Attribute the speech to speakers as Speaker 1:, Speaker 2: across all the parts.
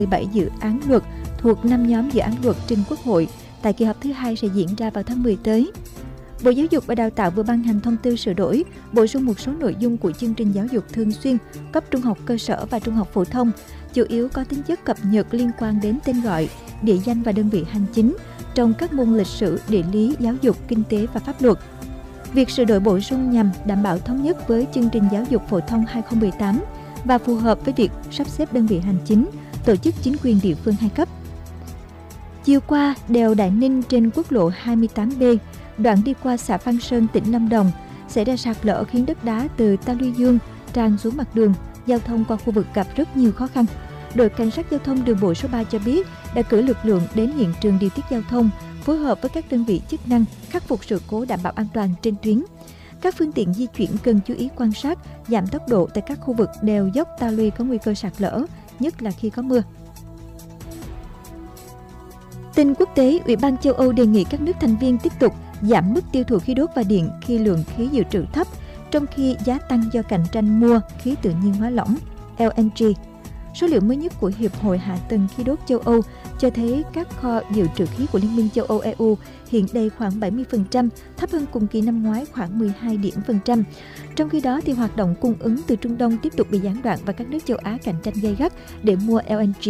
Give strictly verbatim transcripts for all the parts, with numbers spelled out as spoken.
Speaker 1: mười bảy dự án luật thuộc năm nhóm dự án luật trình Quốc hội tại kỳ họp thứ hai sẽ diễn ra vào tháng mười tới. Bộ Giáo dục và Đào tạo vừa ban hành thông tư sửa đổi, bổ sung một số nội dung của chương trình giáo dục thường xuyên cấp trung học cơ sở và trung học phổ thông, chủ yếu có tính chất cập nhật liên quan đến tên gọi, địa danh và đơn vị hành chính trong các môn lịch sử, địa lý, giáo dục, kinh tế và pháp luật. Việc sửa đổi bổ sung nhằm đảm bảo thống nhất với chương trình giáo dục phổ thông hai không một tám và phù hợp với việc sắp xếp đơn vị hành chính, tổ chức chính quyền địa phương hai cấp. Chiều qua, đèo Đại Ninh trên quốc lộ hai mươi tám B, đoạn đi qua xã Phan Sơn, tỉnh Lâm Đồng, xảy ra sạt lở khiến đất đá từ ta luy dương tràn xuống mặt đường, giao thông qua khu vực gặp rất nhiều khó khăn. Đội Cảnh sát Giao thông đường bộ số ba cho biết đã cử lực lượng đến hiện trường điều tiết giao thông, phối hợp với các đơn vị chức năng khắc phục sự cố đảm bảo an toàn trên tuyến. Các phương tiện di chuyển cần chú ý quan sát, giảm tốc độ tại các khu vực đèo dốc ta luy có nguy cơ sạt lở, nhất là khi có mưa. Tin quốc tế, Ủy ban châu Âu đề nghị các nước thành viên tiếp tục giảm mức tiêu thụ khí đốt và điện khi lượng khí dự trữ thấp, trong khi giá tăng do cạnh tranh mua khí tự nhiên hóa lỏng L N G. Số liệu mới nhất của Hiệp hội Hạ tầng khí đốt châu Âu cho thấy các kho dự trữ khí của Liên minh châu Âu E U hiện đầy khoảng bảy mươi phần trăm, thấp hơn cùng kỳ năm ngoái khoảng mười hai điểm phần trăm. Trong khi đó, thì hoạt động cung ứng từ Trung Đông tiếp tục bị gián đoạn và các nước châu Á cạnh tranh gay gắt để mua L N G.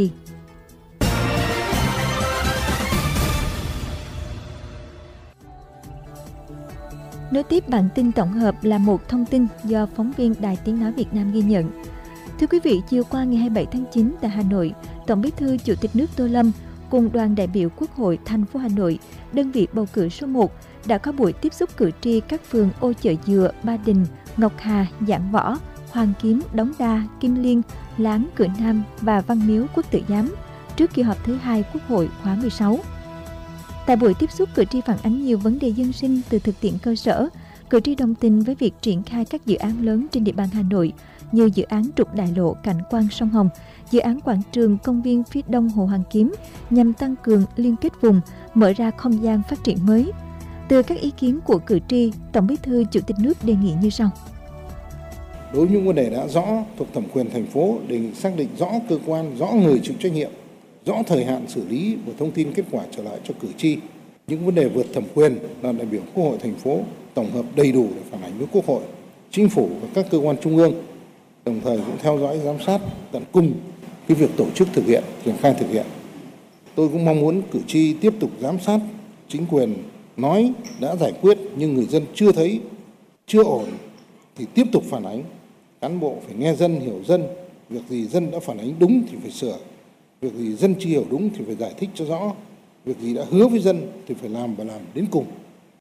Speaker 1: Nối tiếp bản tin tổng hợp là một thông tin do phóng viên Đài Tiếng Nói Việt Nam ghi nhận. Thưa quý vị, chiều qua ngày hai mươi bảy tháng chín tại Hà Nội, Tổng Bí thư Chủ tịch nước Tô Lâm cùng đoàn đại biểu Quốc hội thành phố Hà Nội, đơn vị bầu cử số một, đã có buổi tiếp xúc cử tri các phường Ô Chợ Dừa, Ba Đình, Ngọc Hà, Giảng Võ, Hoàng Kiếm, Đống Đa, Kim Liên, Láng, Cửa Nam và Văn Miếu, Quốc Tử Giám trước kỳ họp thứ hai Quốc hội khóa mười sáu. Tại buổi tiếp xúc, cử tri phản ánh nhiều vấn đề dân sinh từ thực tiễn cơ sở. Cử tri đồng tình với việc triển khai các dự án lớn trên địa bàn Hà Nội như dự án trục đại lộ cảnh quan sông Hồng, dự án quảng trường công viên phía đông Hồ Hoàn Kiếm nhằm tăng cường liên kết vùng, mở ra không gian phát triển mới. Từ các ý kiến của cử tri, Tổng Bí thư Chủ tịch nước đề nghị như sau.
Speaker 2: Đối với những vấn đề đã rõ thuộc thẩm quyền thành phố, đề nghị xác định rõ cơ quan, rõ người chịu trách nhiệm, rõ thời hạn xử lý và thông tin kết quả trở lại cho cử tri. Những vấn đề vượt thẩm quyền là đại biểu Quốc hội thành phố tổng hợp đầy đủ để phản ánh với Quốc hội, Chính phủ và các cơ quan trung ương, đồng thời cũng theo dõi giám sát tận cùng cái việc tổ chức thực hiện, triển khai thực hiện. Tôi cũng mong muốn cử tri tiếp tục giám sát chính quyền nói đã giải quyết nhưng người dân chưa thấy, chưa ổn thì tiếp tục phản ánh. Cán bộ phải nghe dân, hiểu dân, việc gì dân đã phản ánh đúng thì phải sửa, việc gì dân chưa hiểu đúng thì phải giải thích cho rõ, việc gì đã hứa với dân thì phải làm và làm đến cùng.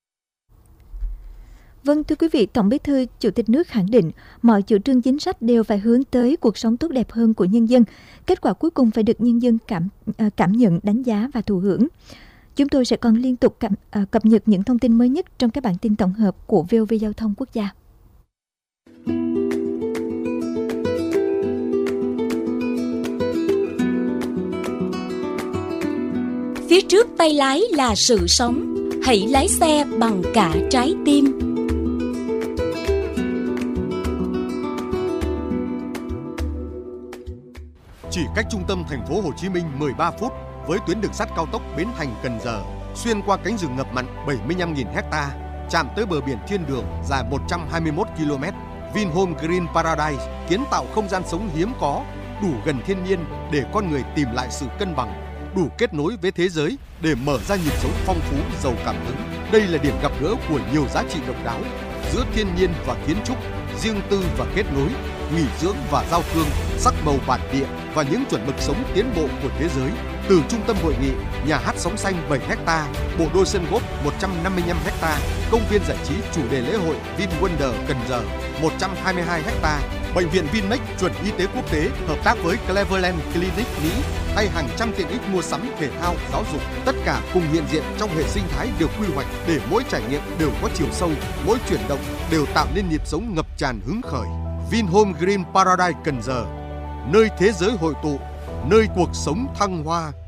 Speaker 1: Vâng, thưa quý vị, Tổng Bí thư Chủ tịch nước khẳng định mọi chủ trương chính sách đều phải hướng tới cuộc sống tốt đẹp hơn của nhân dân. Kết quả cuối cùng phải được nhân dân cảm cảm nhận, đánh giá và thụ hưởng. Chúng tôi sẽ còn liên tục cập, cập nhật những thông tin mới nhất trong các bản tin tổng hợp của vê o vê Giao thông Quốc gia.
Speaker 3: Phía trước tay lái là sự sống, hãy lái xe bằng cả trái tim.
Speaker 4: Chỉ cách trung tâm thành phố Hồ Chí Minh mười ba phút với tuyến đường sắt cao tốc Bến Thành - Cần Giờ, xuyên qua cánh rừng ngập mặn bảy mươi lăm nghìn ha, chạm tới bờ biển thiên đường dài một trăm hai mươi mốt ki lô mét. Vinhome Green Paradise kiến tạo không gian sống hiếm có, đủ gần thiên nhiên để con người tìm lại sự cân bằng, đủ kết nối với thế giới để mở ra nhịp sống phong phú, giàu cảm hứng. Đây là điểm gặp gỡ của nhiều giá trị độc đáo giữa thiên nhiên và kiến trúc, riêng tư và kết nối, nghỉ dưỡng và giao thương, sắc màu bản địa và những chuẩn mực sống tiến bộ của thế giới. Từ trung tâm hội nghị, nhà hát sóng xanh bảy héc ta, bộ đôi sân golf một trăm năm mươi lăm héc ta, công viên giải trí chủ đề lễ hội VinWonder Cần Giờ một trăm hai mươi hai héc ta, bệnh viện Vinmec chuẩn y tế quốc tế hợp tác với Cleveland Clinic Mỹ hay hàng trăm tiện ích mua sắm, thể thao, giáo dục, tất cả cùng hiện diện trong hệ sinh thái được quy hoạch để mỗi trải nghiệm đều có chiều sâu, mỗi chuyển động đều tạo nên nhịp sống ngập tràn hứng khởi. Vinhome Green Paradise Cần Giờ, nơi thế giới hội tụ, nơi cuộc sống thăng hoa.